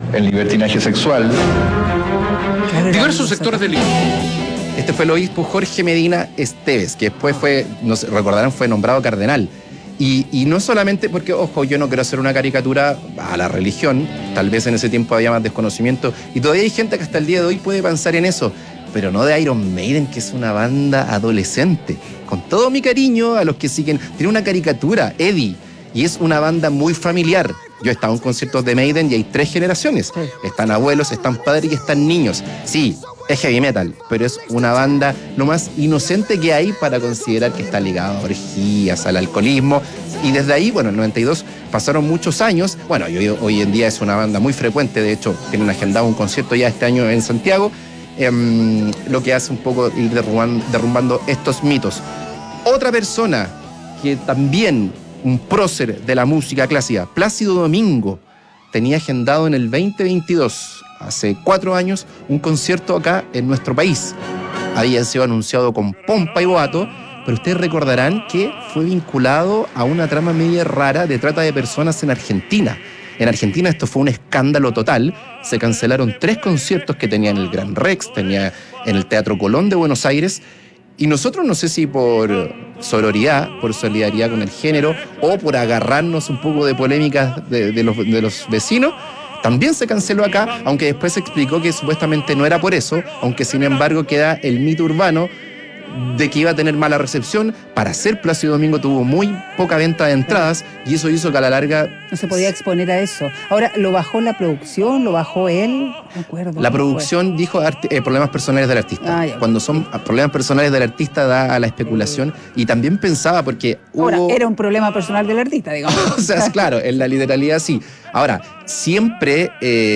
el libertinaje sexual. Diversos sectores del Este fue el obispo Jorge Medina Esteves, que después fue, nos recordarán, fue nombrado cardenal. Y no solamente porque, ojo, yo no quiero hacer una caricatura a la religión, tal vez en ese tiempo había más desconocimiento, y todavía hay gente que hasta el día de hoy puede pensar en eso, pero no de Iron Maiden, que es una banda adolescente. Con todo mi cariño a los que siguen, tiene una caricatura, Eddie, y es una banda muy familiar. Yo he estado en conciertos de Maiden y hay 3 generaciones. Sí. Están abuelos, están padres y están niños. Sí, es heavy metal, pero es una banda lo más inocente que hay para considerar que está ligada a orgías, al alcoholismo. Y desde ahí, bueno, en el 92 pasaron muchos años. Bueno, y hoy en día es una banda muy frecuente. De hecho, tienen agendado un concierto ya este año en Santiago. Lo que hace un poco ir derrumbando estos mitos. Otra persona que también, un prócer de la música clásica, Plácido Domingo, tenía agendado en el 2022, hace 4 años, un concierto acá en nuestro país. Había sido anunciado con pompa y boato, pero ustedes recordarán que fue vinculado a una trama media rara de trata de personas en Argentina. En Argentina esto fue un escándalo total. Se cancelaron 3 conciertos que tenía en el Gran Rex, tenía en el Teatro Colón de Buenos Aires. Y nosotros, no sé si por sororidad, por solidaridad con el género, o por agarrarnos un poco de polémicas de los vecinos, también se canceló acá, aunque después se explicó que supuestamente no era por eso, aunque sin embargo queda el mito urbano de que iba a tener mala recepción. Para ser Plácido Domingo tuvo muy poca venta de entradas y eso hizo que a la larga... No se podía exponer a eso. Ahora, ¿lo bajó la producción? ¿Lo bajó él? No acuerdo. La producción dijo problemas personales del artista. Cuando son problemas personales del artista da a la especulación y también pensaba porque hubo... Ahora, era un problema personal del artista, digamos. O sea, claro, en la literalidad sí. Ahora, siempre...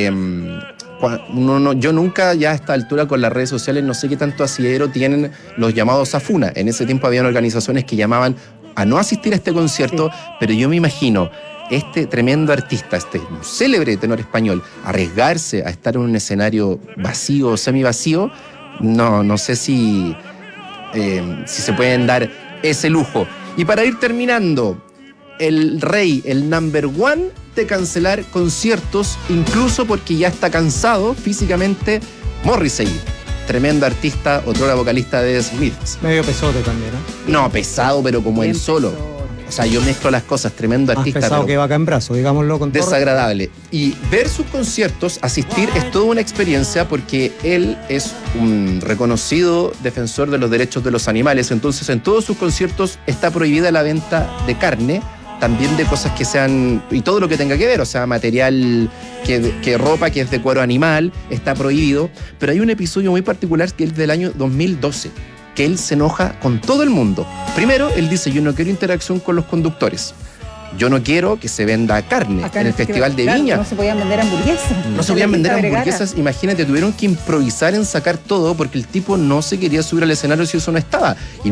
yo nunca, ya a esta altura con las redes sociales, no sé qué tanto asidero tienen los llamados a funa. En ese tiempo habían organizaciones que llamaban a no asistir a este concierto, sí. Pero yo me imagino este tremendo artista, este célebre tenor español, arriesgarse a estar en un escenario vacío o semivacío, no sé si se pueden dar ese lujo. Y para ir terminando, el rey, el number one de cancelar conciertos, incluso porque ya está cansado físicamente, Morrissey, tremendo artista, otrora vocalista de The Smiths. Medio pesote también, ¿no? No, pesado, pero como él solo. O sea, yo mezclo las cosas, tremendo artista. Más pesado que vaca en brazo, digámoslo con todo. Desagradable. Y ver sus conciertos, asistir, es toda una experiencia porque él es un reconocido defensor de los derechos de los animales. Entonces, en todos sus conciertos está prohibida la venta de carne, también de cosas que sean, y todo lo que tenga que ver, o sea, material, que ropa que es de cuero animal, está prohibido. Pero hay un episodio muy particular que es del año 2012, que él se enoja con todo el mundo. Primero, él dice, yo no quiero interacción con los conductores. Yo no quiero que se venda carne en el Festival de Viña. No se podían vender hamburguesas. No se podían vender hamburguesas. Imagínate, tuvieron que improvisar en sacar todo porque el tipo no se quería subir al escenario si eso no estaba. Y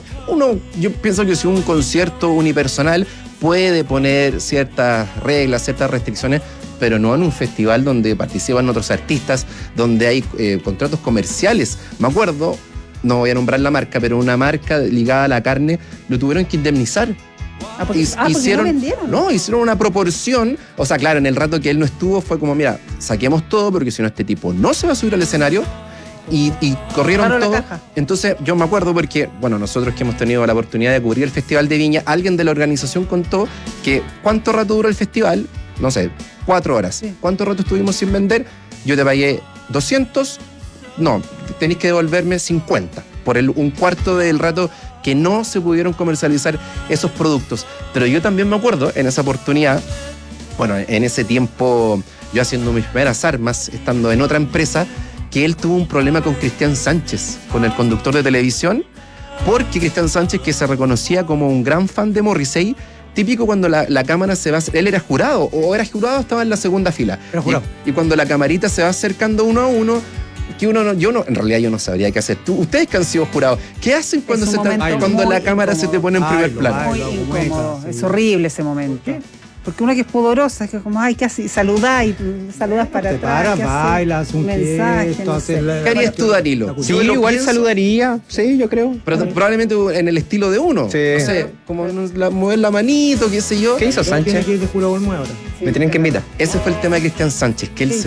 yo pienso que si un concierto unipersonal puede poner ciertas reglas, ciertas restricciones, pero no en un festival donde participan otros artistas, donde hay contratos comerciales. Me acuerdo, no voy a nombrar la marca, pero una marca ligada a la carne lo tuvieron que indemnizar. Hicieron, no vendieron. No, hicieron una proporción. O sea, claro, en el rato que él no estuvo fue como, mira, saquemos todo porque si no este tipo no se va a subir al escenario. Y corrieron todo. Entonces yo me acuerdo porque, bueno, nosotros que hemos tenido la oportunidad de cubrir el Festival de Viña, alguien de la organización contó que ¿cuánto rato duró el festival? No sé, 4 horas. Sí. ¿Cuánto rato estuvimos sin vender? Yo te pagué 200, no, tenéis que devolverme 50 por un cuarto del rato que no se pudieron comercializar esos productos. Pero yo también me acuerdo en esa oportunidad, bueno, en ese tiempo yo haciendo mis primeras armas, estando en otra empresa, que él tuvo un problema con Cristian Sánchez, con el conductor de televisión, porque Cristian Sánchez, que se reconocía como un gran fan de Morrissey, típico cuando la cámara se va... Él era jurado, o era jurado, estaba en la segunda fila. Era jurado. Y cuando la camarita se va acercando uno a uno, que en realidad yo no sabría qué hacer. Ustedes que han sido jurados, ¿qué hacen cuando la cámara se te pone en primer plano? Muy incómodo. Es horrible ese momento. Porque una que es pudorosa, es que como, ay, ¿qué haces? Saludás y saludas para atrás. Bailas, un mensaje, gesto, no sé. ¿Qué harías tú, Danilo? Sí, igual saludaría, sí, yo creo. Pero probablemente en el estilo de uno. Sí. No sé, como mover la manito, qué sé yo. ¿Qué hizo Sánchez? ¿Quién te juró por ahora? Me tienen que invitar. Ese fue el tema de Cristian Sánchez, que él